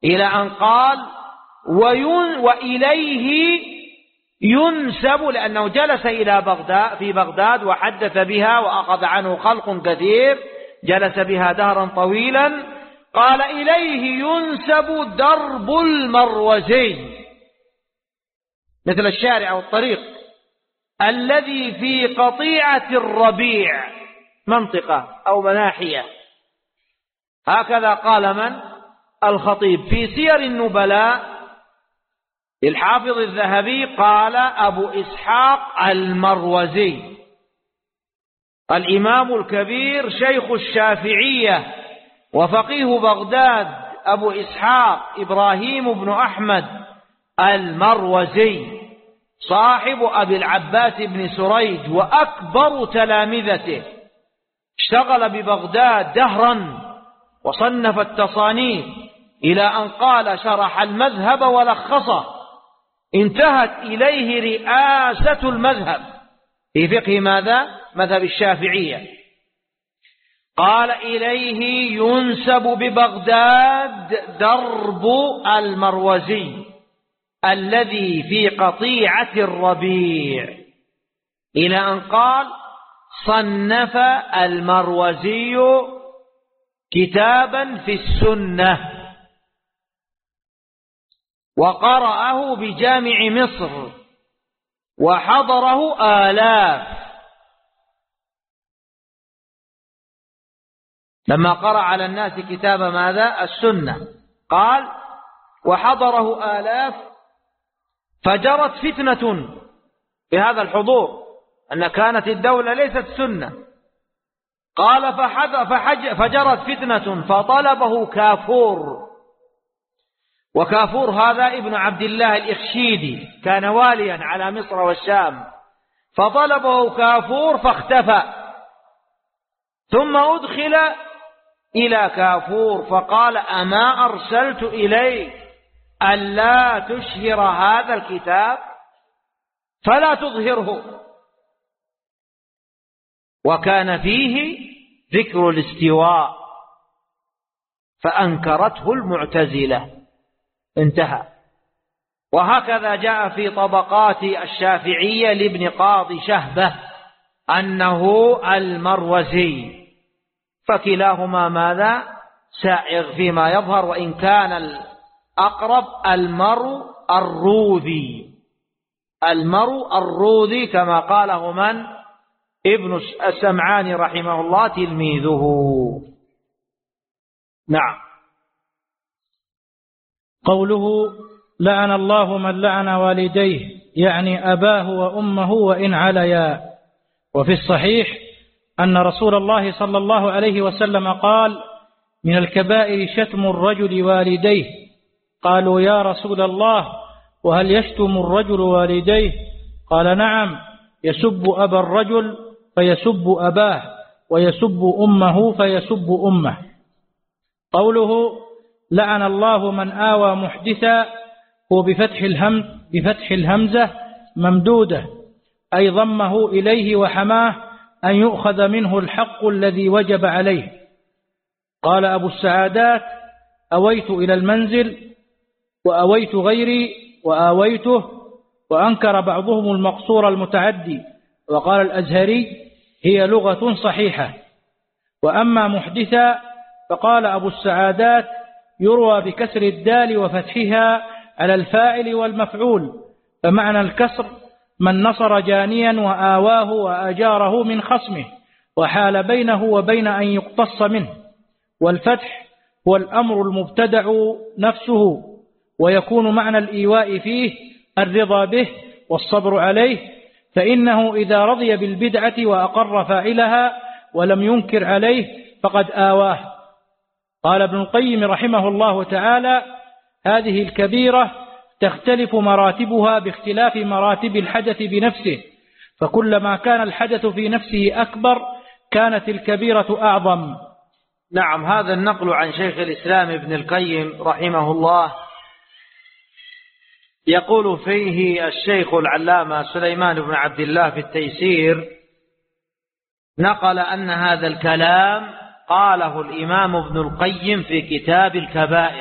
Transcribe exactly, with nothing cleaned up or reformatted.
إلى أن قال وإليه ينسب، لأنه جلس إلى بغداد في بغداد وحدث بها وأخذ عنه خلق كثير، جلس بها دهرا طويلا. قال إليه ينسب درب المروزي، مثل الشارع والطريق، الذي في قطيعة الربيع، منطقة أو مناحية. هكذا قال من؟ الخطيب في سير النبلاء الحافظ الذهبي، قال أبو إسحاق المروزي الإمام الكبير شيخ الشافعية وفقيه بغداد أبو إسحاق إبراهيم بن أحمد المروزي صاحب أبي العباس بن سريج وأكبر تلامذته، اشتغل ببغداد دهرا وصنف التصانيف إلى أن قال شرح المذهب ولخصه، انتهت إليه رئاسة المذهب في فقه ماذا؟ مذهب الشافعية. قال إليه ينسب ببغداد درب المروزي الذي في قطيعة الربيع، إلى أن قال صنف المروزي كتابا في السنة وقرأه بجامع مصر وحضره آلاف. لما قرأ على الناس كتاب ماذا؟ السنة، قال وحضره آلاف، فجرت فتنة بهذا الحضور، أن كانت الدولة ليست سنة. قال فحج فحج فجرت فتنة فطلبه كافور، وكافور هذا ابن عبد الله الإخشيدي، كان واليا على مصر والشام، فطلبه كافور فاختفى، ثم أدخل إلى كافور فقال أما أرسلت إليك ألا تشهر هذا الكتاب فلا تظهره؟ وكان فيه ذكر الاستواء فأنكرته المعتزلة، انتهى. وهكذا جاء في طبقات الشافعية لابن قاضي شهبة أنه المروزي، فكلاهما ماذا؟ سائغ فيما يظهر، وإن كان الأقرب المرو الروذي، المرو الروذي كما قاله من؟ ابن السمعاني رحمه الله تلميذه. نعم. قوله لعن الله من لعن والديه، يعني أباه وأمه وإن عليا. وفي الصحيح أن رسول الله صلى الله عليه وسلم قال من الكبائر شتم الرجل والديه. قالوا يا رسول الله وهل يشتم الرجل والديه؟ قال نعم، يسب أبا الرجل فيسب أباه، ويسب أمه فيسب أمه. قوله لعن الله من آوى محدثا، هو بفتح الهم بفتح الهمزة ممدودة، أي ضمه إليه وحماه أن يؤخذ منه الحق الذي وجب عليه. قال أبو السعادات أويت إلى المنزل وأويت غيري وآويته، وأنكر بعضهم المقصور المتعدي، وقال الأزهري هي لغة صحيحة. وأما محدثا فقال أبو السعادات يروى بكسر الدال وفتحها على الفاعل والمفعول، فمعنى الكسر من نصر جانيا وآواه وأجاره من خصمه وحال بينه وبين أن يقتص منه. والفتح هو الأمر المبتدع نفسه، ويكون معنى الإيواء فيه الرضا به والصبر عليه، فإنه إذا رضي بالبدعة وأقر فاعلها ولم ينكر عليه فقد آواه. قال ابن القيم رحمه الله تعالى هذه الكبيرة تختلف مراتبها باختلاف مراتب الحدث بنفسه، فكلما كان الحدث في نفسه أكبر كانت الكبيرة أعظم. نعم. هذا النقل عن شيخ الإسلام ابن القيم رحمه الله يقول فيه الشيخ العلامة سليمان بن عبد الله في التيسير، نقل أن هذا الكلام قاله الإمام ابن القيم في كتاب الكبائر،